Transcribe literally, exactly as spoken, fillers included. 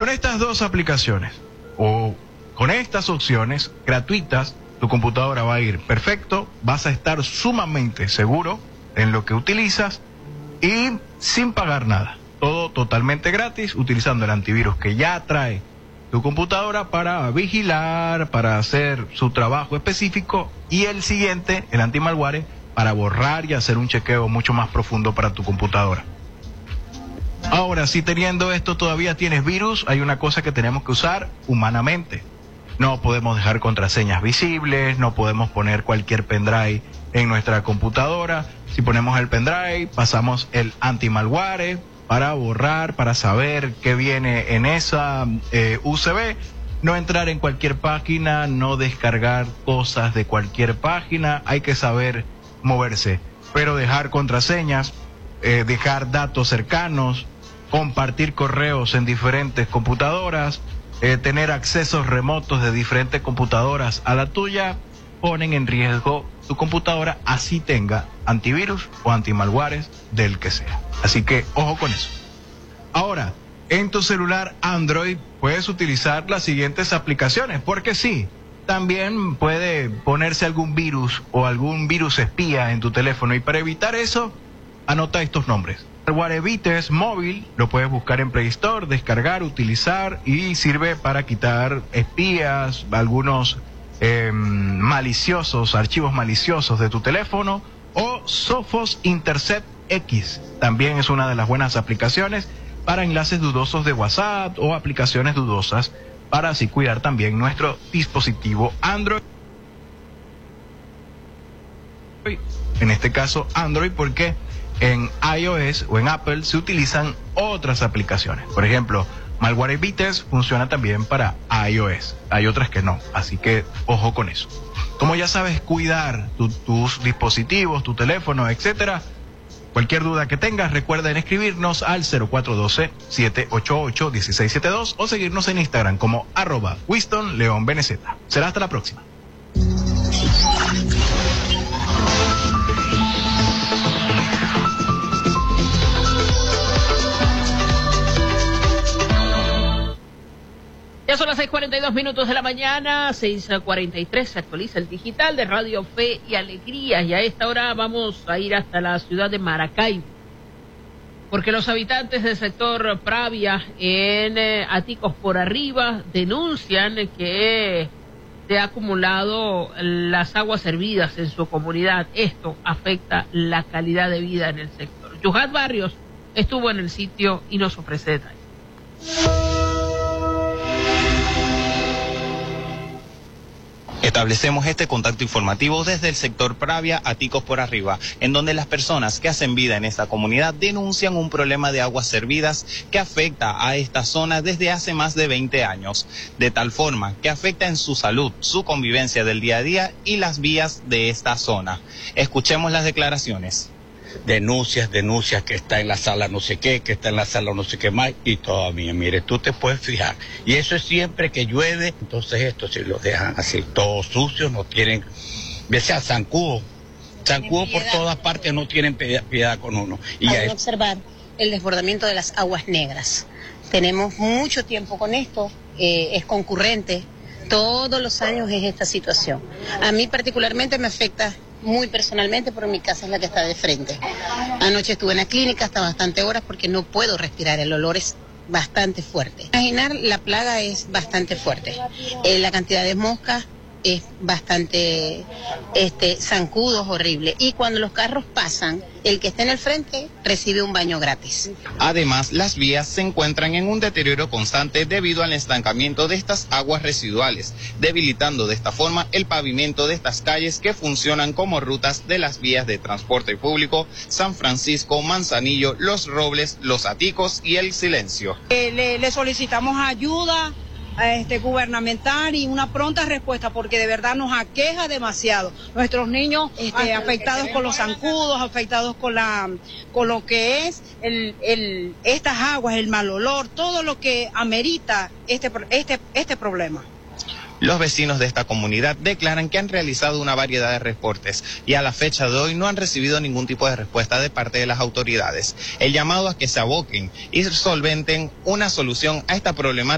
Con estas dos aplicaciones o con estas opciones gratuitas, tu computadora va a ir perfecto, vas a estar sumamente seguro en lo que utilizas y sin pagar nada. Todo totalmente gratis, utilizando el antivirus que ya trae tu computadora para vigilar, para hacer su trabajo específico, y el siguiente, el anti-malware, para borrar y hacer un chequeo mucho más profundo para tu computadora. Ahora, si teniendo esto todavía tienes virus, hay una cosa que tenemos que usar humanamente. No podemos dejar contraseñas visibles, no podemos poner cualquier pendrive en nuestra computadora. Si ponemos el pendrive, pasamos el anti-malware para borrar, para saber qué viene en esa eh, U S B. No entrar en cualquier página, no descargar cosas de cualquier página. Hay que saber moverse, pero dejar contraseñas, eh, dejar datos cercanos, compartir correos en diferentes computadoras, eh, tener accesos remotos de diferentes computadoras a la tuya, ponen en riesgo tu computadora, así tenga antivirus o antimalwares del que sea. Así que ojo con eso. Ahora, en tu celular Android puedes utilizar las siguientes aplicaciones, porque sí, también puede ponerse algún virus o algún virus espía en tu teléfono, y para evitar eso, anota estos nombres. Malwarebytes móvil, lo puedes buscar en Play Store, descargar, utilizar, y sirve para quitar espías, algunos eh, maliciosos, archivos maliciosos de tu teléfono. O Sophos Intercept X, también es una de las buenas aplicaciones para enlaces dudosos de WhatsApp o aplicaciones dudosas, para así cuidar también nuestro dispositivo Android. En este caso Android, porque en iOS o en Apple se utilizan otras aplicaciones. Por ejemplo, Malwarebytes funciona también para iOS. Hay otras que no, así que ojo con eso. Como ya sabes cuidar tu, tus dispositivos, tu teléfono, etcétera, cualquier duda que tengas, recuerda en escribirnos al cero cuatro uno dos, siete ocho ocho, uno seis siete dos o seguirnos en Instagram como arroba Winston León B N Z. Será hasta la próxima. Ya son las seis cuarenta y dos minutos de la mañana, seis cuarenta y tres, se actualiza el digital de Radio Fe y Alegría, y a esta hora vamos a ir hasta la ciudad de Maracaibo, porque los habitantes del sector Pravia en eh, Aticos por Arriba denuncian que se ha acumulado las aguas servidas en su comunidad. Esto afecta la calidad de vida en el sector. Yuhat Barrios estuvo en el sitio y nos ofrece detalles. Establecemos este contacto informativo desde el sector Pravia, Aticos por Arriba, en donde las personas que hacen vida en esta comunidad denuncian un problema de aguas servidas que afecta a esta zona desde hace más de veinte años, de tal forma que afecta en su salud, su convivencia del día a día y las vías de esta zona. Escuchemos las declaraciones. Denuncias, denuncias, que está en la sala no sé qué, que está en la sala no sé qué más, y todavía, mire, tú te puedes fijar. Y eso es siempre que llueve, entonces esto si lo dejan así, todos sucios, no tienen, ya sea zancudo, zancudo por todas partes, no tienen piedad con uno. Y Pueden ya observar el desbordamiento de las aguas negras. Tenemos mucho tiempo con esto, eh, es concurrente, todos los años es esta situación. A mí particularmente me afecta muy personalmente, pero mi casa es la que está de frente. Anoche estuve en la clínica hasta bastante horas porque no puedo respirar, el olor es bastante fuerte. Imaginar, la plaga es bastante fuerte, eh, la cantidad de moscas es bastante, este, zancudos, horrible, y cuando los carros pasan, el que está en el frente recibe un baño gratis. Además, las vías se encuentran en un deterioro constante debido al estancamiento de estas aguas residuales, debilitando de esta forma el pavimento de estas calles que funcionan como rutas de las vías de transporte público San Francisco, Manzanillo, Los Robles, Los Aticos y El Silencio. Eh, le, le solicitamos ayuda Este, gubernamental y una pronta respuesta, porque de verdad nos aqueja demasiado. Nuestros niños este, afectados con los zancudos, afectados con la con lo que es el, el estas aguas, el mal olor, todo lo que amerita este este este problema. Los vecinos de esta comunidad declaran que han realizado una variedad de reportes y a la fecha de hoy no han recibido ningún tipo de respuesta de parte de las autoridades. El llamado a que se aboquen y solventen una solución a esta problemática